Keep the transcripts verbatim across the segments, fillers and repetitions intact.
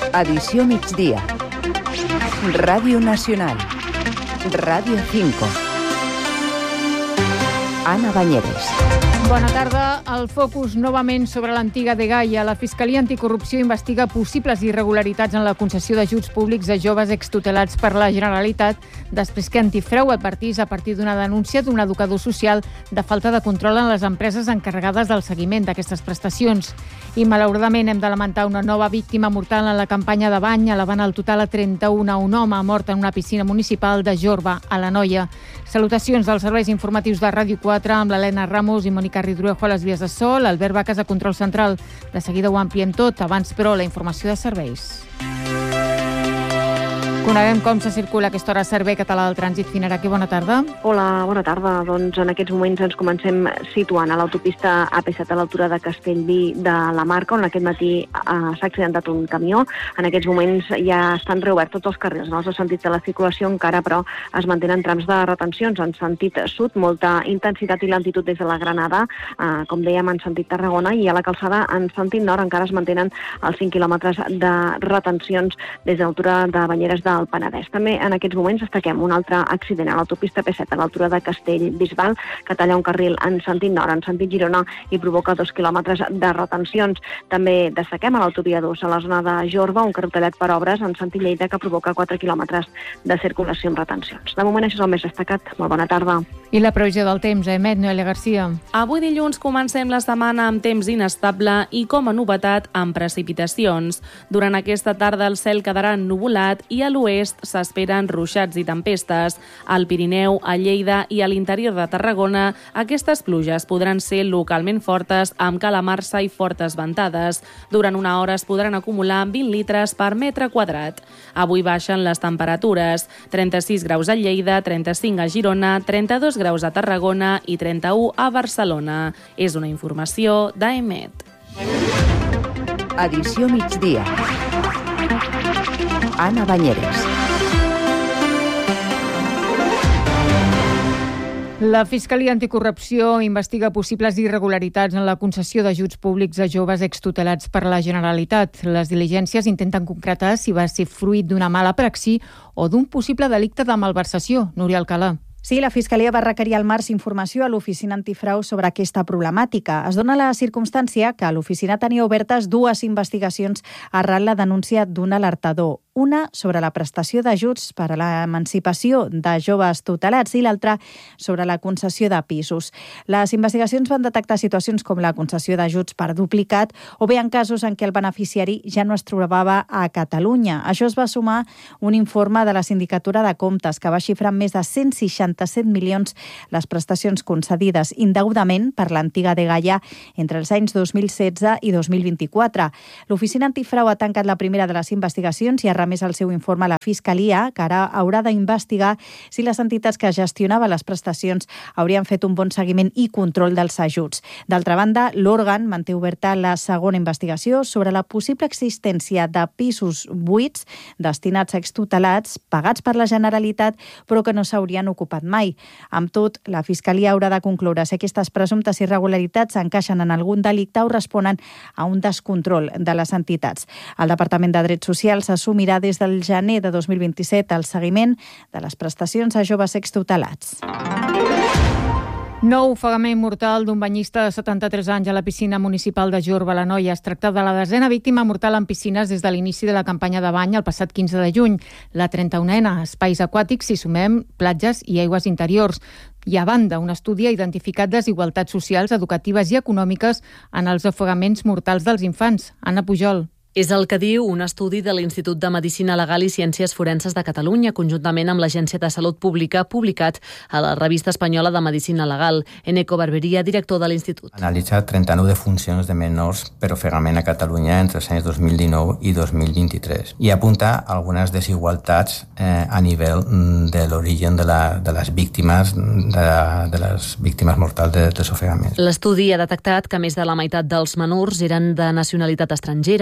Edició migdia. Ràdio Nacional. Ràdio cinco. Ana Bañeres. Bona tarda. El focus novament sobre l'antiga dgaia. La Fiscalia Anticorrupció investiga possibles irregularitats en la concessió d'ajuts públics a joves extutelats per la Generalitat després que Antifreu advertís a partir d'una denúncia d'un educador social de falta de control en les empreses encarregades del seguiment d'aquestes prestacions. I malauradament hem de lamentar una nova víctima mortal en la campanya de bany, elevant el total a trenta-un a un home mort en una piscina municipal de Jorba, a l'Anoia. Salutacions dels serveis informatius de Ràdio quatre amb l'Helena Ramos i Mònica Ridruejo a les vies de sol, Albert Vacas a control central. De seguida ho ampliem tot, abans però la informació de serveis. Coneguem com se circula a aquesta hora Servei Català del Trànsit. Finaraki, bona tarda. Hola, bona tarda. Doncs en aquests moments ens comencem situant a l'autopista A P set a l'altura de Castellví de la Marca, on aquest matí eh, s'ha accidentat un camió. En aquests moments ja estan reoberts tots els carrils, en els dos sentits de la circulació, encara però es mantenen trams de retencions en sentit sud, molta intensitat i lentitud des de la Granada, eh, com dèiem, en sentit Tarragona, i a la calçada en sentit nord encara es mantenen els cinc quilòmetres de retencions des de l'altura de Banyeres de al Penedès. També en aquests moments destaquem un altre accident a l'autopista A P set a l'altura de Castellbisbal, que talla un carril en sentit nord, en sentit Girona, i provoca dos quilòmetres de retencions. També destaquem a l'autovia dos, a la zona de Jorba, un carril tallat per obres en sentit Lleida, que provoca quatre quilòmetres de circulació amb retencions. De moment això és el més destacat. Molt bona tarda. I la previsió del temps, emet Noelia Garcia. Avui dilluns comencem la setmana amb temps inestable i, com a novetat, amb precipitacions. Durant aquesta tarda el cel quedarà ennuvolat i a l'oest s'esperen ruixats i tempestes. Al Pirineu, a Lleida i a l'interior de Tarragona, aquestes pluges podran ser localment fortes amb calamarsa i fortes ventades. Durant una hora es podran acumular vint litres per metre quadrat. Avui baixen les temperatures. trenta-sis graus a Lleida, trenta-cinc a Girona, trenta-dos graus a Tarragona i trenta-u a Barcelona. És una informació d'Emet. Edició migdia. Ana Bañeres. La Fiscalia Anticorrupció investiga possibles irregularitats en la concessió d'ajuts públics a joves extutelats per la Generalitat. Les diligències intenten concretar si va ser fruit d'una mala praxi o d'un possible delicte de malversació. Núria Alcalà. Sí, la Fiscalia va requerir al març informació a l'Oficina Antifrau sobre aquesta problemàtica. Es dona la circumstància que l'oficina tenia obertes dues investigacions arran la denúncia d'un alertador. Una sobre la prestació d'ajuts per a l'emancipació de joves tutelats i l'altra sobre la concessió de pisos. Les investigacions van detectar situacions com la concessió d'ajuts per duplicat o bé en casos en què el beneficiari ja no es trobava a Catalunya. Això es va sumar un informe de la Sindicatura de Comptes que va xifrar més de cent seixanta-set milions les prestacions concedides indegudament per l'antiga dgaia entre els anys dos mil setze i dos mil vint-i-quatre. L'Oficina Antifrau ha tancat la primera de les investigacions i ha més el seu informe a la Fiscalia, que ara haurà d'investigar si les entitats que gestionaven les prestacions haurien fet un bon seguiment i control dels ajuts. D'altra banda, l'òrgan manté oberta la segona investigació sobre la possible existència de pisos buits destinats a extutelats, pagats per la Generalitat, però que no s'haurien ocupat mai. Amb tot, la Fiscalia haurà de concloure si aquestes presumptes irregularitats encaixen en algun delicte o responen a un descontrol de les entitats. El Departament de Drets Socials assumirà des del gener de dos mil vint-i-set el seguiment de les prestacions a joves extutelats. Nou ofegament mortal d'un banyista de setanta-tres anys a la piscina municipal de Jorba, a l'Anoia. Es tracta de la desena víctima mortal en piscines des de l'inici de la campanya de bany el passat quinze de juny. La trenta-unena, espais aquàtics, si sumem platges i aigües interiors. I a banda, un estudi ha identificat desigualtats socials, educatives i econòmiques en els ofegaments mortals dels infants. Anna Pujol. És el que diu un estudi de l'Institut de Medicina Legal i Ciències Forenses de Catalunya, conjuntament amb l'Agència de Salut Pública, publicat a la Revista Espanyola de Medicina Legal. Eneko Barberia, director de l'Institut. Analitza trenta-nou defuncions de menors per ofegament a Catalunya entre els anys dos mil dinou i dos mil vint-i-tres i apunta algunes desigualtats eh, a nivell de l'origen de, la, de les víctimes de, de les víctimes mortals de, dels ofegaments. L'estudi ha detectat que més de la meitat dels menors eren de nacionalitat estrangera, els quals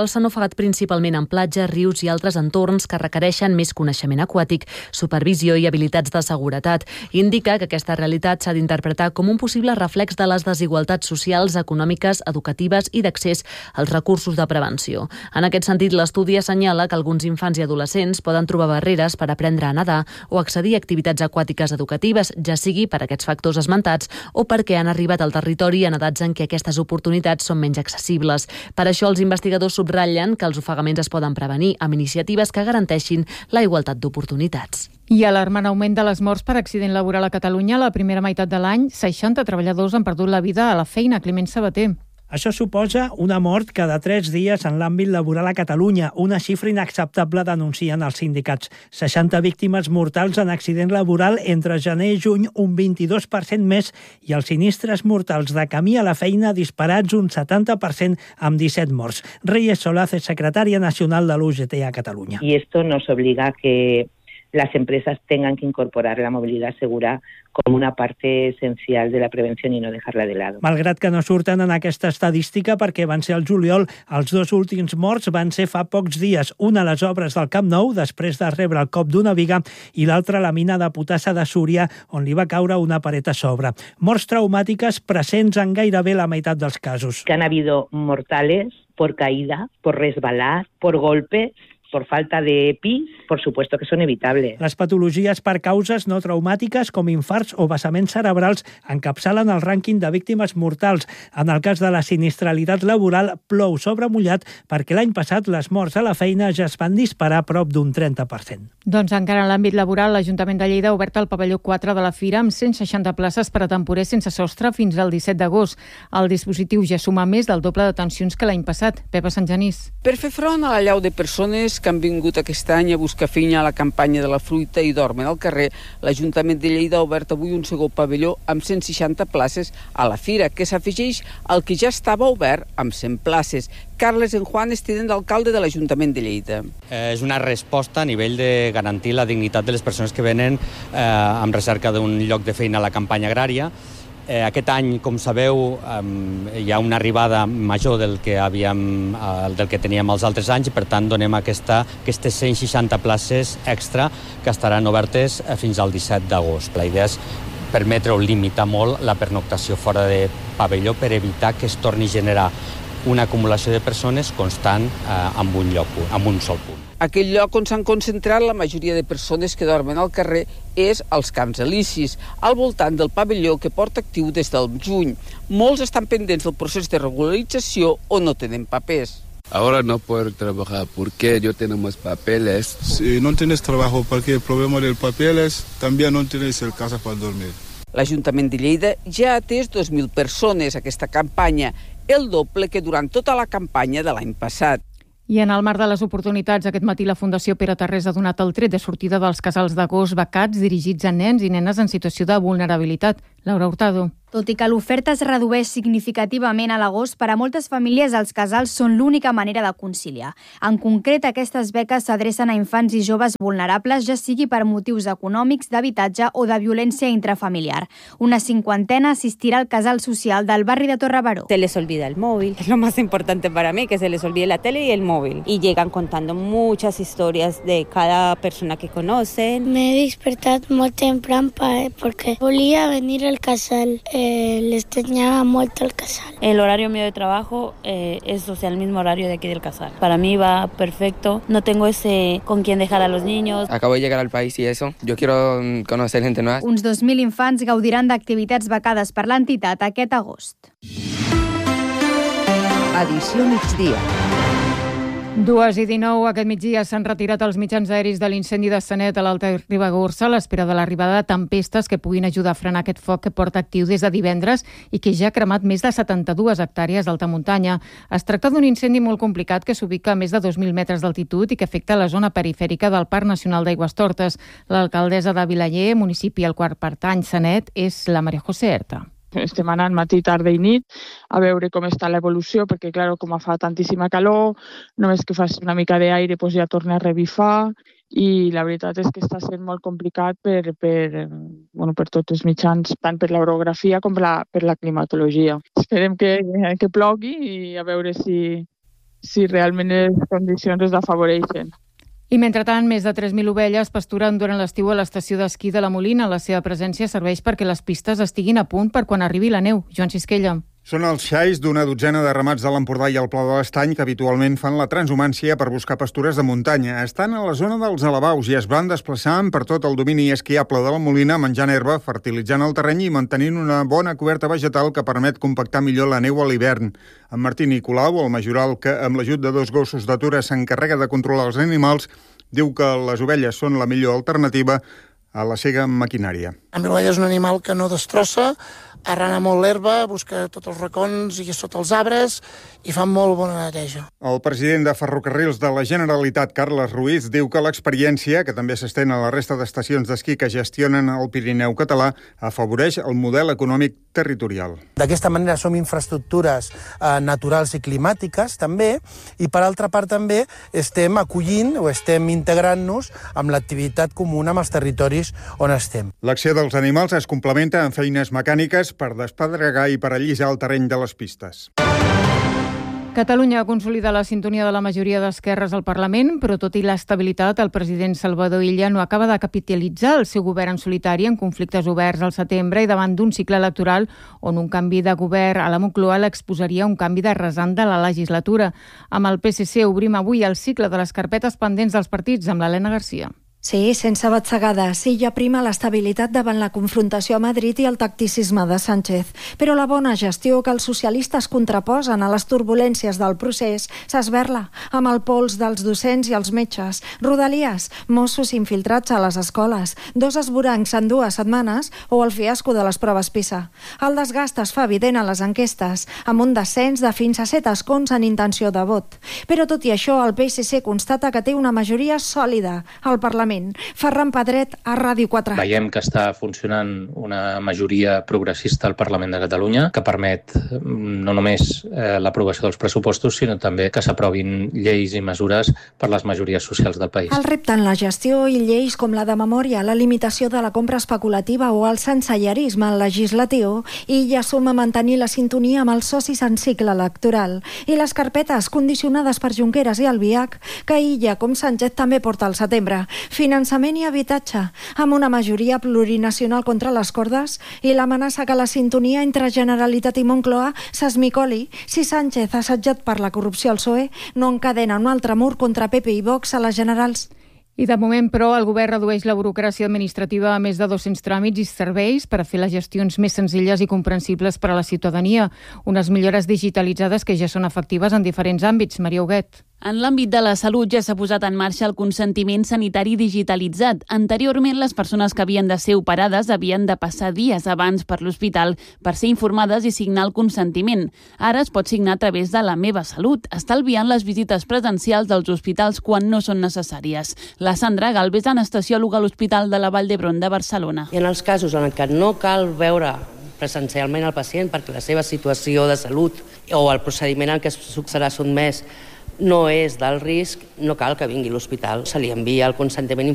temporals s'han ofegat principalment en platges, rius i altres entorns que requereixen més coneixement aquàtic, supervisió i habilitats de seguretat. Indica que aquesta realitat s'ha d'interpretar com un possible reflex de les desigualtats socials, econòmiques, educatives i d'accés als recursos de prevenció. En aquest sentit, l'estudi assenyala que alguns infants i adolescents poden trobar barreres per aprendre a nedar o accedir a activitats aquàtiques educatives, ja sigui per aquests factors esmentats o perquè han arribat al territori en edats en què aquestes oportunitats són menys accessibles. Per això, els investigadors subratllen que els ofegaments es poden prevenir amb iniciatives que garanteixin la igualtat d'oportunitats. I alarmant augment de les morts per accident laboral a Catalunya, la primera meitat de l'any, seixanta treballadors han perdut la vida a la feina. Climent Sabater. Això suposa una mort cada tres dies en l'àmbit laboral a Catalunya, una xifra inacceptable, denuncien els sindicats. seixanta víctimes mortals en accident laboral entre gener i juny, un vint-i-dos per cent més, i els sinistres mortals de camí a la feina disparats un setanta per cent amb disset morts. Reyes Solaz és secretària nacional de l'U G T a Catalunya. Y esto nos obliga a que las empresas tengan que incorporar la movilidad segura com una parte essencial de la prevenció i no dejar-la de lado. Malgrat que no surten en aquesta estadística perquè van ser al juliol, els dos últims morts van ser fa pocs dies, una a les obres del Camp Nou, després de rebre el cop d'una viga, i l'altra a la mina de potassa de Súria, on li va caure una paret a sobre. Morts traumàtiques presents en gairebé la meitat dels casos. Que han habido mortales por caída, por resbalar, por golpes, por falta de E P I, por supuesto que son evitables. Les patologies per causes no traumàtiques com infarts o vessaments cerebrals encapçalen el rànquing de víctimes mortals. En el cas de la sinistralitat laboral, plou sobre mullat perquè l'any passat les morts a la feina ja es van disparar a prop d'un trenta per cent. Doncs encara en l'àmbit laboral, l'Ajuntament de Lleida ha obert el pavelló quatre de la Fira amb cent seixanta places per a temporers sense sostre fins al disset d'agost. El dispositiu ja suma més del doble d'atencions que l'any passat. Pepa Sant Genís. Per fer front a l'allau de persones que han vingut aquest any a buscar feina a la campanya de la fruita i dormen al carrer, l'Ajuntament de Lleida ha obert avui un segon pavelló amb cent seixanta places a la Fira, que s'afegeix al que ja estava obert amb cent places. Carles Enjuan és tinent d'alcalde de l'Ajuntament de Lleida. Eh, és una resposta a nivell de garantir la dignitat de les persones que venen eh, en recerca d'un lloc de feina a la campanya agrària. Eh, aquest any, com sabeu, eh, hi ha una arribada major del que, havíem, eh, del que teníem els altres anys i, per tant, donem aquesta, aquestes cent seixanta places extra que estaran obertes eh, fins al disset d'agost. La idea és permetre o limitar molt la pernoctació fora de pavelló per evitar que es torni a generar una acumulació de persones constant eh, en un lloc, en un sol punt. Aquell lloc on s'han concentrat la majoria de persones que dormen al carrer és als Camps Elisis, al voltant del pavelló que porta actiu des del juny. Molts estan pendents del procés de regularització o no tenen papers. Ahora no puedo trabajar porque yo tenemos papeles. Si no tienes trabajo porque el problema del papeles, también no tienes el casa para dormir. L'Ajuntament de Lleida ja ha atès dos mil persones a aquesta campanya, el doble que durant tota la campanya de l'any passat. I en el marc de les oportunitats, aquest matí la Fundació Pere Tarrés ha donat el tret de sortida dels casals d'agost becats dirigits a nens i nenes en situació de vulnerabilitat. Laura Hurtado. Tot i que l'oferta es redueix significativament a l'agost, per a moltes famílies els casals són l'única manera de conciliar. En concret, aquestes beques s'adrecen a infants i joves vulnerables, ja sigui per motius econòmics, d'habitatge o de violència intrafamiliar. Una cinquantena assistirà al casal social del barri de Torre Baró. Se les olvida el móvil, es lo más importante para mí, que se les olvide la tele y el móvil. Y llegan contando muchas historias de cada persona que conocen. Me he despertat molt tempran perquè volia venir al casal. Eh, les extrañaba mucho el casal. El horario mío de trabajo eh, es o sea, el mismo horario de aquí del casal. Para mí va perfecto. No tengo ese con quién dejar a los niños. Acabo de llegar al país y eso. Yo quiero conocer gente nueva. Uns dos mil infants gaudiran d'activitats becades per l'entitat aquest agost. Edició migdia. Dues i dinou, aquest migdia s'han retirat els mitjans aeris de l'incendi de Sanet a l'Alta Ribagorça a l'espera de l'arribada de tempestes que puguin ajudar a frenar aquest foc que porta actiu des de divendres i que ja ha cremat més de setanta-dues hectàrees d'alta muntanya. Es tracta d'un incendi molt complicat que s'ubica a més de dos mil metres d'altitud i que afecta la zona perifèrica del Parc Nacional d'Aigüestortes. L'alcaldessa de Vilaller, municipi al qual pertany Sanet, és la Maria José Erta. Estem anant matí, tarda i nit a veure com està l'evolució, perquè clar, com fa tantíssima calor, només que faci una mica d'aire doncs ja torna a revifar i la veritat és que està sent molt complicat per, per, bueno, per tots els mitjans, tant per l'orografia com per la, per la climatologia. Esperem que, que plogui i a veure si, si realment les condicions es afavoreixen. I mentrestant, més de tres mil ovelles pasturen durant l'estiu a l'estació d'esquí de la Molina. La seva presència serveix perquè les pistes estiguin a punt per quan arribi la neu. Joan Sisquella. Són els xais d'una dotzena de ramats de l'Empordà i el Pla de l'Estany que habitualment fan la transhumància per buscar pastures de muntanya. Estan a la zona dels alabaus i es van desplaçant per tot el domini esquiable de la Molina, menjant herba, fertilitzant el terreny i mantenint una bona coberta vegetal que permet compactar millor la neu a l'hivern. En Martí Nicolau, el majoral que amb l'ajut de dos gossos d'atura s'encarrega de controlar els animals, diu que les ovelles són la millor alternativa a la sega amb maquinària. En l'ovella és un animal que no destrossa, arrana molt l'herba, busca tots els racons i sota els arbres i fa molt bona neteja. El president de Ferrocarrils de la Generalitat, Carles Ruiz, diu que l'experiència, que també s'estén a la resta d'estacions d'esquí que gestionen el Pirineu català, afavoreix el model econòmic territorial. D'aquesta manera som infraestructures eh, naturals i climàtiques també, i per altra part també estem acollint o estem integrant-nos amb l'activitat comuna amb els territoris on estem. L'acció dels animals es complementa amb feines mecàniques per despedregar i per allisar el terreny de les pistes. Catalunya consolida la sintonia de la majoria d'esquerres al Parlament, però tot i l'estabilitat, el president Salvador Illa no acaba de capitalitzar el seu govern en solitari en conflictes oberts al setembre i davant d'un cicle electoral on un canvi de govern a la Moncloa l'exposaria un canvi de rasant de la legislatura. Amb el P S C obrim avui el cicle de les carpetes pendents dels partits amb l'Helena Garcia. Sí, sense batzegada. Sí, ja prima l'estabilitat davant la confrontació a Madrid i el tacticisme de Sánchez. Però la bona gestió que els socialistes contraposen a les turbulències del procés s'esberla amb el pols dels docents i els metges, Rodalies, Mossos infiltrats a les escoles, dos esvorancs en dues setmanes o el fiasco de les proves PISA. El desgast es fa evident a les enquestes, amb un descens de fins a set escons en intenció de vot. Però tot i això, el P S C constata que té una majoria sòlida al Parlament. Ferran Pedret, a Ràdio quatre. Veiem que està funcionant una majoria progressista al Parlament de Catalunya que permet no només eh, l'aprovació dels pressupostos, sinó també que s'aprovin lleis i mesures per les majories socials del país. El repte en la gestió i lleis com la de memòria, la limitació de la compra especulativa o el sensellarisme legislatiu i ja som a mantenir la sintonia amb els socis en cicle electoral i les carpetes condicionades per Junqueras i Albiach que Illa, com Sánchez, també porta al setembre. Finançament i habitatge, amb una majoria plurinacional contra les cordes i l'amenaça que la sintonia entre Generalitat i Moncloa s'esmicoli si Sánchez, assetjat per la corrupció al P S O E, no encadena un altre mur contra P P i Vox a les generals. I de moment, però, el govern redueix la burocràcia administrativa a més de dos-cents tràmits i serveis per a fer les gestions més senzilles i comprensibles per a la ciutadania. Unes millores digitalitzades que ja són efectives en diferents àmbits. Maria Huguet. En l'àmbit de la salut ja s'ha posat en marxa el consentiment sanitari digitalitzat. Anteriorment, les persones que havien de ser operades havien de passar dies abans per l'hospital per ser informades i signar el consentiment. Ara es pot signar a través de La Meva Salut, estalviant les visites presencials dels hospitals quan no són necessàries. La Sandra Galvez, anestesiòloga a l'Hospital de la Vall d'Hebron de Barcelona. I en els casos en què no cal veure presencialment el pacient perquè la seva situació de salut o el procediment al que serà sotmès no és del risc, no cal que vingui a l'hospital. Se li envia el consentiment